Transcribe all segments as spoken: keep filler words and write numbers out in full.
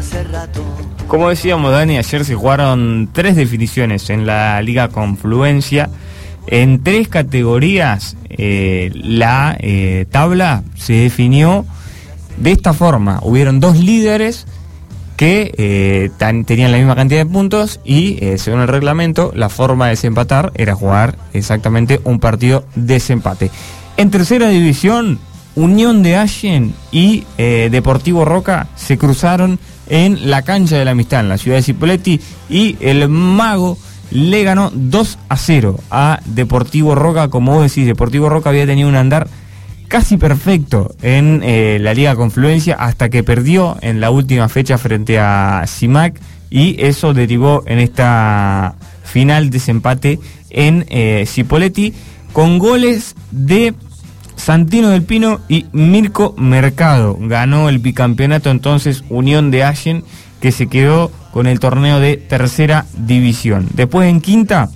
Como decíamos, Dani, ayer se jugaron tres definiciones en la Liga Confluencia. En tres categorías eh, la eh, tabla se definió de esta forma. Hubieron dos líderes que eh, tan, tenían la misma cantidad de puntos y, eh, según el reglamento, la forma de desempatar era jugar exactamente un partido de desempate. En tercera división, Unión de Allen y eh, Deportivo Roca se cruzaron en la cancha de la Amistad, en la ciudad de Cipolletti, y el Mago le ganó dos a cero a Deportivo Roca. Como vos decís, Deportivo Roca había tenido un andar casi perfecto en eh, la Liga Confluencia hasta que perdió en la última fecha frente a CIMAC, y eso derivó en esta final desempate en eh, Cipolletti, con goles de Santino del Pino y Mirko Mercado. Ganó el bicampeonato entonces Unión de Allen, que se quedó con el torneo de tercera división. Después, en quinta,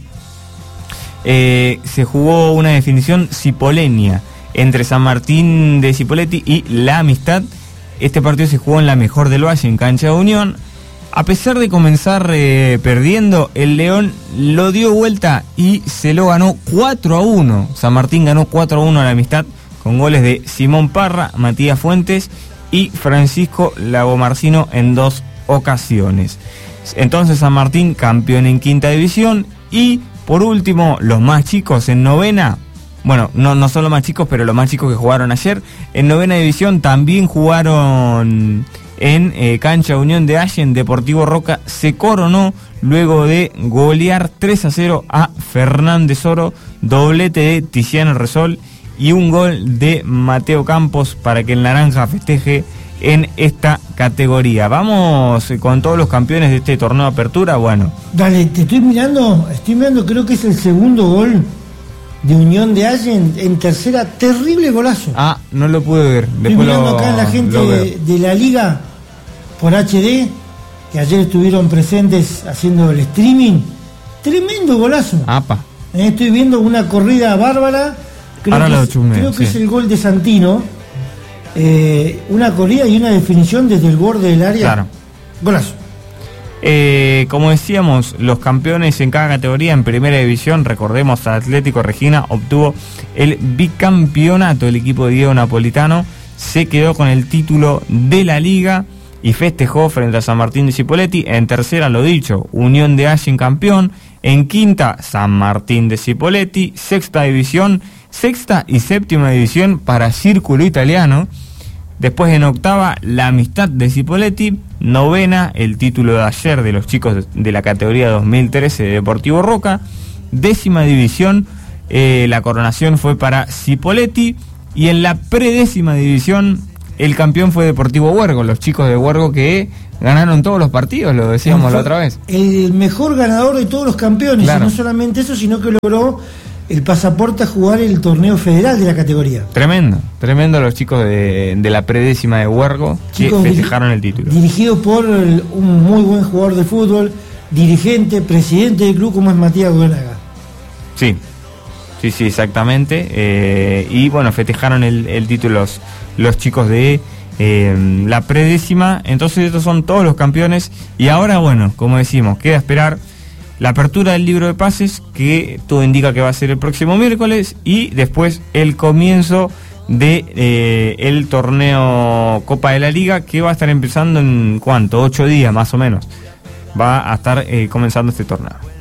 eh, se jugó una definición cipoleña entre San Martín de Cipolletti y La Amistad. Este partido se jugó en la Mejor del Valle, en cancha de Unión. A pesar de comenzar eh, perdiendo, el León lo dio vuelta y se lo ganó cuatro a uno. San Martín ganó cuatro a uno a La Amistad, con goles de Simón Parra, Matías Fuentes y Francisco Lagomarcino en dos ocasiones. Entonces San Martín campeón en quinta división. Y por último, los más chicos en novena. Bueno, no, no son los más chicos, pero los más chicos que jugaron ayer en novena división también jugaron en eh, cancha Unión de Allen. Deportivo Roca se coronó luego de golear tres a cero a Fernández Oro, doblete de Tiziano Resol y un gol de Mateo Campos para que el Naranja festeje en esta categoría. Vamos con todos los campeones de este torneo de apertura. Bueno, dale, te estoy mirando, estoy mirando, creo que es el segundo gol de Unión de Allen en tercera. Terrible golazo. Ah, no lo pude ver. Estoy Después mirando lo, acá la gente de, de la liga por H D, que ayer estuvieron presentes haciendo el streaming. Tremendo golazo. Apa. Eh, estoy viendo una corrida bárbara. Creo Ahora que, lo es, chumeo, creo que sí. es el gol de Santino. Eh, una corrida y una definición desde el borde del área. Claro. Golazo. Eh, como decíamos, los campeones en cada categoría. En primera división, recordemos, Atlético Regina obtuvo el bicampeonato. El equipo de Diego Napolitano se quedó con el título de la liga y festejó frente a San Martín de Cipolletti. En tercera, lo dicho, Unión de Allen campeón. En quinta, San Martín de Cipolletti. Sexta división, sexta y séptima división para Círculo Italiano. Después, en octava, La Amistad de Cipolletti. Novena, el título de ayer de los chicos de la categoría dos mil trece de Deportivo Roca. Décima división, eh, la coronación fue para Cipolletti. Y en la predécima división, el campeón fue Deportivo Huergo. Los chicos de Huergo que ganaron todos los partidos, lo decíamos la otra vez. El mejor ganador de todos los campeones. Claro. Y no solamente eso, sino que logró el pasaporte a jugar el torneo federal de la categoría. Tremendo, tremendo los chicos de, de la predécima de Huergo, Chicos, que festejaron el título. Dirigido por el, un muy buen jugador de fútbol, dirigente, presidente del club, como es Matías Goenaga. Sí, sí, sí, exactamente. Eh, y bueno, festejaron el, el título los, los chicos de eh, la predécima. Entonces estos son todos los campeones. Y ahora, bueno, como decimos, queda esperar la apertura del libro de pases, que todo indica que va a ser el próximo miércoles, y después el comienzo de eh, el torneo Copa de la Liga, que va a estar empezando en ¿cuánto? Ocho días más o menos. Va a estar eh, comenzando este torneo.